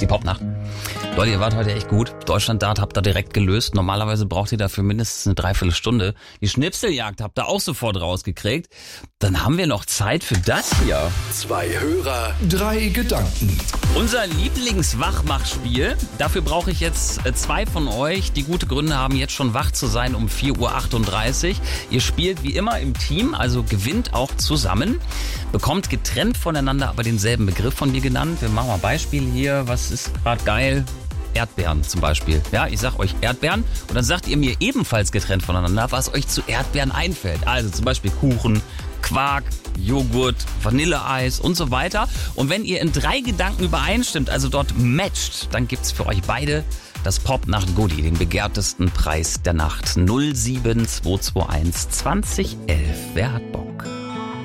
ist die Popnacht. Leute, ihr wart heute echt gut. Deutschland-Dart habt ihr direkt gelöst. Normalerweise braucht ihr dafür mindestens eine Dreiviertelstunde. Die Schnipseljagd habt ihr auch sofort rausgekriegt. Dann haben wir noch Zeit für das hier. 2 Hörer, 3 Gedanken. Unser Lieblingswachmachspiel. Dafür brauche ich jetzt 2 von euch, die gute Gründe haben, jetzt schon wach zu sein um 4:38 Uhr. Ihr spielt wie immer im Team, also gewinnt auch zusammen. Bekommt getrennt voneinander aber denselben Begriff von mir genannt. Wir machen mal ein Beispiel hier. Was ist gerade geil? Erdbeeren zum Beispiel. Ja, ich sag euch Erdbeeren und dann sagt ihr mir ebenfalls getrennt voneinander, was euch zu Erdbeeren einfällt. Also zum Beispiel Kuchen, Quark, Joghurt, Vanilleeis und so weiter. Und wenn ihr in 3 Gedanken übereinstimmt, also dort matcht, dann gibt's für euch beide das Popnacht-Goodie, den begehrtesten Preis der Nacht. 07221 2011. Wer hat Bock?